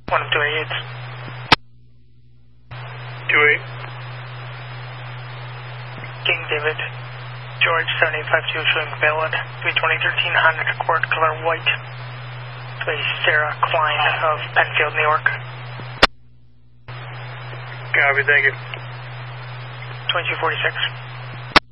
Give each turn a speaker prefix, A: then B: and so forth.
A: One of 288s.
B: 28.
A: King David, George 7852 showing valid. 32013 Honda Accord, color white. To a Sarah Klein of Penfield, New York.
B: Copy, thank you.
A: 2246.